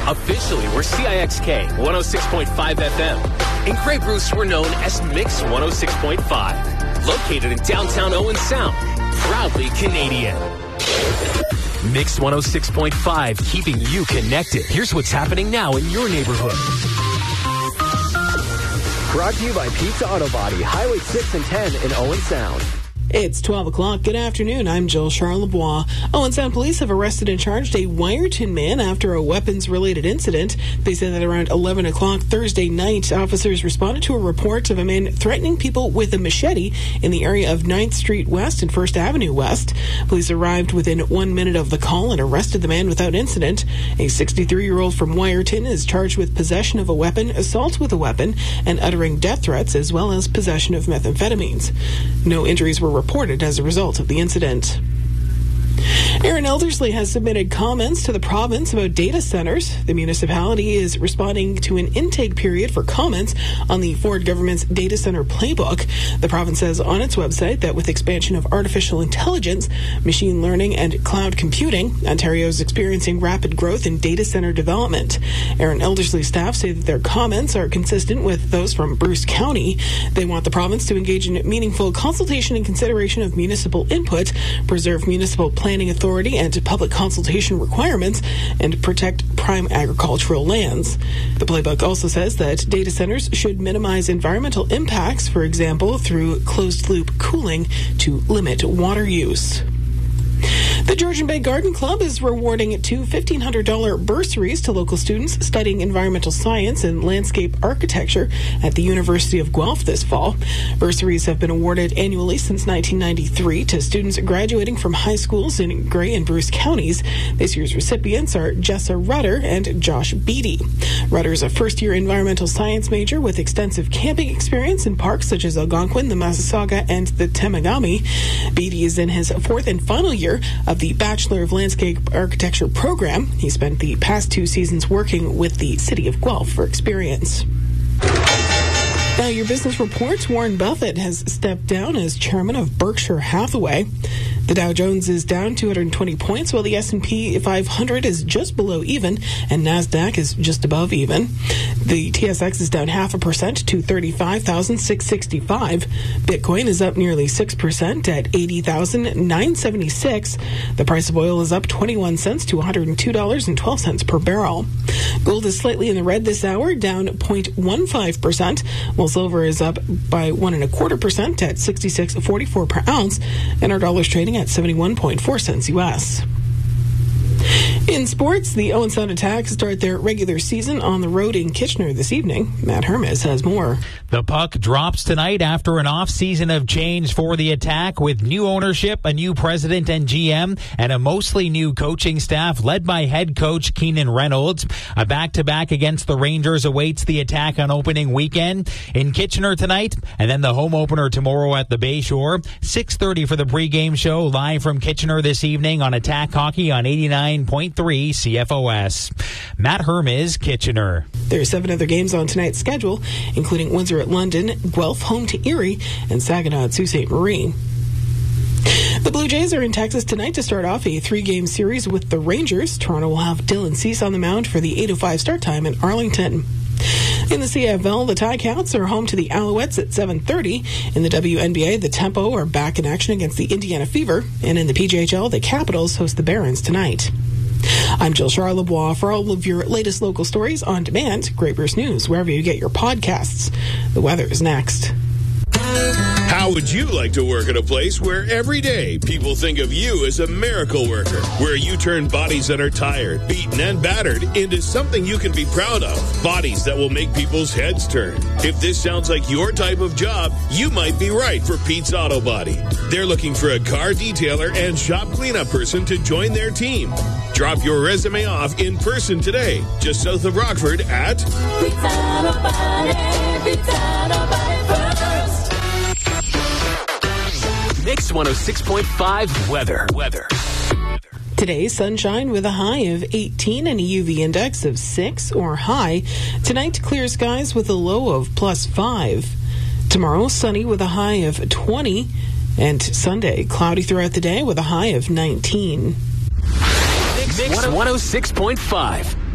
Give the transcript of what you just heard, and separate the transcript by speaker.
Speaker 1: Officially, we're CIXK 106.5 FM. In Grey Bruce, we're known as Mix 106.5. Located in downtown Owen Sound. Proudly Canadian. Mix 106.5, keeping you connected. Here's what's happening now in your neighborhood.
Speaker 2: Brought to you by Pizza Auto Body, Highway 6 and 10 in Owen Sound.
Speaker 3: It's 12 o'clock. Good afternoon. I'm Jill Charlebois. Owen Sound police have arrested and charged a Wyerton man after a weapons-related incident. They said that around 11 o'clock Thursday night, officers responded to a report of a man threatening people with a machete in the area of 9th Street West and 1st Avenue West. Police arrived within 1 minute of the call and arrested the man without incident. A 63-year-old from Wyerton is charged with possession of a weapon, assault with a weapon, and uttering death threats, as well as possession of methamphetamines. No injuries were reported as a result of the incident. Aaron Eldersley has submitted comments to the province about data centers. The municipality is responding to an intake period for comments on the Ford government's data center playbook. The province says on its website that with expansion of artificial intelligence, machine learning, and cloud computing, Ontario is experiencing rapid growth in data center development. Aaron Eldersley's staff say that their comments are consistent with those from Bruce County. They want the province to engage in meaningful consultation and consideration of municipal input, preserve municipal planning authority and public consultation requirements, and protect prime agricultural lands. The playbook also says that data centers should minimize environmental impacts, for example, through closed-loop cooling to limit water use. The Georgian Bay Garden Club is rewarding two $1,500 bursaries to local students studying environmental science and landscape architecture at the University of Guelph this fall. Bursaries have been awarded annually since 1993 to students graduating from high schools in Grey and Bruce counties. This year's recipients are Jessa Rutter and Josh Beatty. Rutter is a first-year environmental science major with extensive camping experience in parks such as Algonquin, the Massasauga, and the Temagami. Beatty is in his fourth and final year of the Bachelor of Landscape Architecture program. He spent the past 2 seasons working with the City of Guelph for experience. Now, your business reports. Warren Buffett has stepped down as chairman of Berkshire Hathaway. The Dow Jones is down 220 points, while the S&P 500 is just below even, and NASDAQ is just above even. The TSX is down 0.5% to 35,665. Bitcoin is up nearly 6% at 80,976. The price of oil is up 21 cents to $102.12 per barrel. Gold is slightly in the red this hour, down 0.15%, while silver is up by 1.25% at $66.44 per ounce, and our dollar's trading at 71.4 cents U.S. In sports, the Owen Sound Attack start their regular season on the road in Kitchener this evening. Matt Hermes has more.
Speaker 4: The puck drops tonight after an off-season of change for the Attack with new ownership, a new president and GM, and a mostly new coaching staff led by head coach Keenan Reynolds. A back-to-back against the Rangers awaits the Attack on opening weekend in Kitchener tonight, and then the home opener tomorrow at the Bayshore. 6:30 for the pregame show, live from Kitchener this evening on Attack Hockey on 89.3 CFOS. Matt Hermes, Kitchener.
Speaker 3: There are 7 other games on tonight's schedule, including Windsor at London, Guelph home to Erie, and Saginaw at Sault Ste. Marie. The Blue Jays are in Texas tonight to start off a 3-game series with the Rangers. Toronto will have Dylan Cease on the mound for the 8:05 start time in Arlington. In the CFL, the Ticats are home to the Alouettes at 7:30. In the WNBA, the Tempo are back in action against the Indiana Fever. And in the PJHL, the Capitals host the Barons tonight. I'm Jill Charlebois. For all of your latest local stories on demand, Grey Bruce News, wherever you get your podcasts. The weather is next.
Speaker 5: How would you like to work at a place where every day people think of you as a miracle worker, where you turn bodies that are tired, beaten, and battered into something you can be proud of, bodies that will make people's heads turn? If this sounds like your type of job, you might be right for Pete's Auto Body. They're looking for a car detailer and shop cleanup person to join their team. Drop your resume off in person today, just south of Rockford at Pete's Auto Body, Pete's Auto Body first.
Speaker 1: Mix 106.5 weather.
Speaker 3: Today, sunshine with a high of 18 and a UV index of 6 or high. Tonight, clear skies with a low of +5. Tomorrow, sunny with a high of 20. And Sunday, cloudy throughout the day with a high of 19.
Speaker 1: Mix 106.5.